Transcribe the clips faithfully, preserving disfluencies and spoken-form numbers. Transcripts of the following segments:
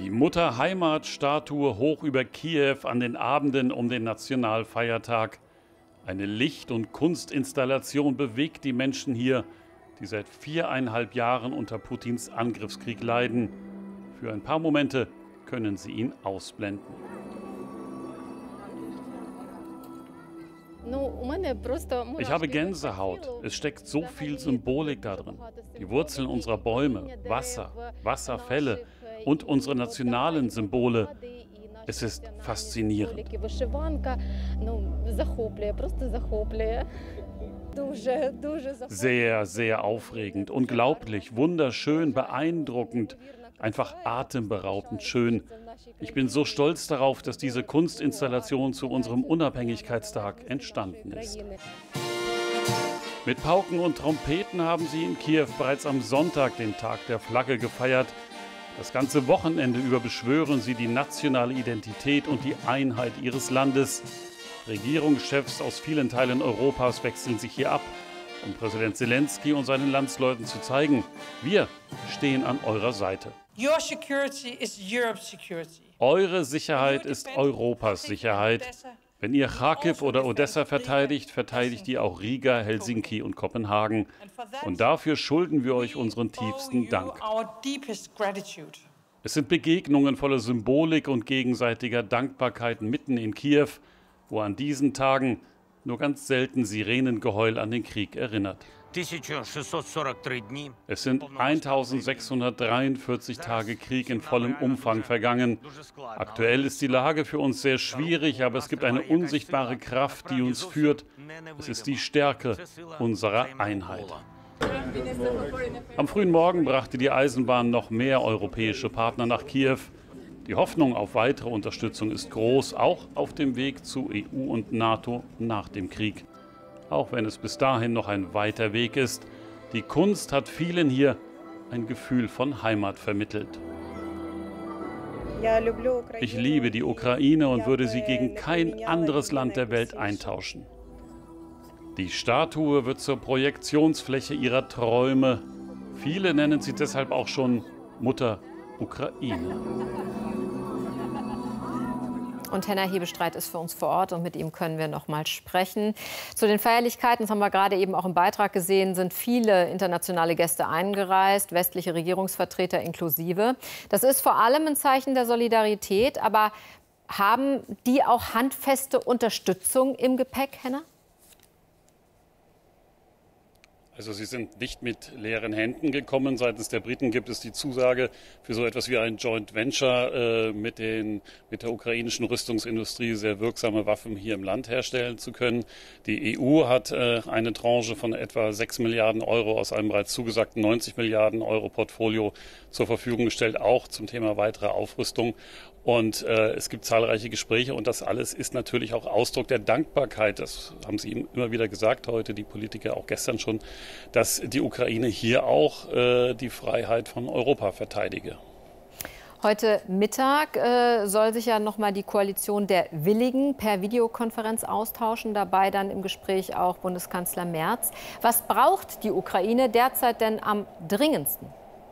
Die Mutter-Heimat-Statue hoch über Kiew an den Abenden um den Nationalfeiertag. Eine Licht- und Kunstinstallation bewegt die Menschen hier, die seit viereinhalb Jahren unter Putins Angriffskrieg leiden. Für ein paar Momente können sie ihn ausblenden. Ich habe Gänsehaut. Es steckt so viel Symbolik da drin. Die Wurzeln unserer Bäume, Wasser, Wasserfälle und unsere nationalen Symbole. Es ist faszinierend. Sehr, sehr aufregend, unglaublich, wunderschön, beeindruckend, einfach atemberaubend schön. Ich bin so stolz darauf, dass diese Kunstinstallation zu unserem Unabhängigkeitstag entstanden ist. Mit Pauken und Trompeten haben sie in Kiew bereits am Sonntag den Tag der Flagge gefeiert. Das ganze Wochenende über beschwören sie die nationale Identität und die Einheit ihres Landes. Regierungschefs aus vielen Teilen Europas wechseln sich hier ab, um Präsident Zelensky und seinen Landsleuten zu zeigen, wir stehen an eurer Seite. Your security is Europe's security. Eure Sicherheit ist Europas Sicherheit. Wenn ihr Kharkiv oder Odessa verteidigt, verteidigt ihr auch Riga, Helsinki und Kopenhagen. Und dafür schulden wir euch unseren tiefsten Dank. Es sind Begegnungen voller Symbolik und gegenseitiger Dankbarkeit mitten in Kiew, wo an diesen Tagen nur ganz selten Sirenengeheul an den Krieg erinnert. Es sind eintausendsechshundertdreiundvierzig Tage Krieg in vollem Umfang vergangen. Aktuell ist die Lage für uns sehr schwierig, aber es gibt eine unsichtbare Kraft, die uns führt. Es ist die Stärke unserer Einheit. Am frühen Morgen brachte die Eisenbahn noch mehr europäische Partner nach Kiew. Die Hoffnung auf weitere Unterstützung ist groß, auch auf dem Weg zu E U und NATO nach dem Krieg. Auch wenn es bis dahin noch ein weiter Weg ist, die Kunst hat vielen hier ein Gefühl von Heimat vermittelt. Ich liebe die Ukraine und würde sie gegen kein anderes Land der Welt eintauschen. Die Statue wird zur Projektionsfläche ihrer Träume. Viele nennen sie deshalb auch schon Mutter Ukraine. Und Henna Hebestreit ist für uns vor Ort und mit ihm können wir noch mal sprechen. Zu den Feierlichkeiten, das haben wir gerade eben auch im Beitrag gesehen, sind viele internationale Gäste eingereist, westliche Regierungsvertreter inklusive. Das ist vor allem ein Zeichen der Solidarität, aber haben die auch handfeste Unterstützung im Gepäck, Henna? Also sie sind nicht mit leeren Händen gekommen. Seitens der Briten gibt es die Zusage für so etwas wie ein Joint Venture äh, mit, den, mit der ukrainischen Rüstungsindustrie sehr wirksame Waffen hier im Land herstellen zu können. Die E U hat äh, eine Tranche von etwa sechs Milliarden Euro aus einem bereits zugesagten neunzig Milliarden Euro Portfolio zur Verfügung gestellt, auch zum Thema weitere Aufrüstung. Und äh, es gibt zahlreiche Gespräche und das alles ist natürlich auch Ausdruck der Dankbarkeit. Das haben Sie immer wieder gesagt heute, die Politiker auch gestern schon, dass die Ukraine hier auch äh, die Freiheit von Europa verteidige. Heute Mittag äh, soll sich ja noch mal die Koalition der Willigen per Videokonferenz austauschen. Dabei dann im Gespräch auch Bundeskanzler Merz. Was braucht die Ukraine derzeit denn am dringendsten?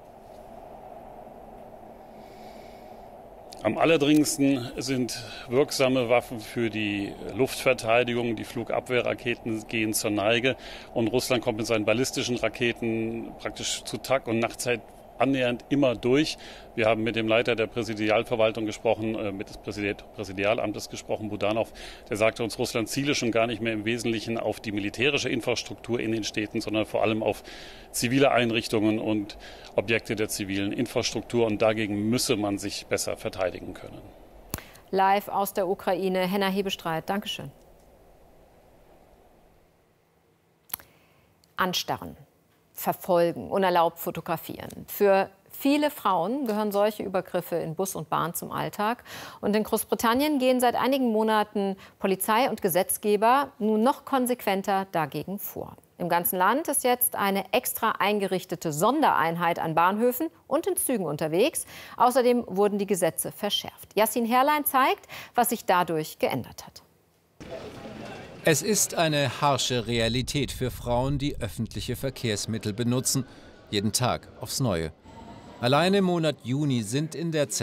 Am allerdringendsten sind wirksame Waffen für die Luftverteidigung. Die Flugabwehrraketen gehen zur Neige und Russland kommt mit seinen ballistischen Raketen praktisch zu Tag- und Nachtzeit annähernd immer durch. Wir haben mit dem Leiter der Präsidialverwaltung gesprochen, äh, mit des Präsid Präsidialamtes gesprochen, Budanov. Der sagte uns, Russland ziele schon gar nicht mehr im Wesentlichen auf die militärische Infrastruktur in den Städten, sondern vor allem auf zivile Einrichtungen und Objekte der zivilen Infrastruktur. Und dagegen müsse man sich besser verteidigen können. Live aus der Ukraine, Henna Hebestreit. Dankeschön. Anstarren. Verfolgen, unerlaubt fotografieren. Für viele Frauen gehören solche Übergriffe in Bus und Bahn zum Alltag. Und in Großbritannien gehen seit einigen Monaten Polizei und Gesetzgeber nun noch konsequenter dagegen vor. Im ganzen Land ist jetzt eine extra eingerichtete Sondereinheit an Bahnhöfen und in Zügen unterwegs. Außerdem wurden die Gesetze verschärft. Yassin Herrlein zeigt, was sich dadurch geändert hat. Es ist eine harsche Realität für Frauen, die öffentliche Verkehrsmittel benutzen. Jeden Tag aufs Neue. Allein im Monat Juni sind in der